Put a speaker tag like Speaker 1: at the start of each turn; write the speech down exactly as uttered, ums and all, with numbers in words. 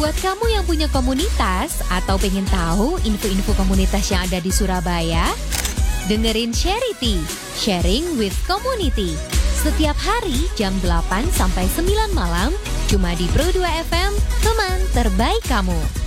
Speaker 1: Buat kamu yang punya komunitas atau pengen tahu info-info komunitas yang ada di Surabaya, dengerin Sharity, Sharing with Community. Setiap hari jam delapan sampai sembilan malam, cuma di Pro dua F M, teman terbaik kamu.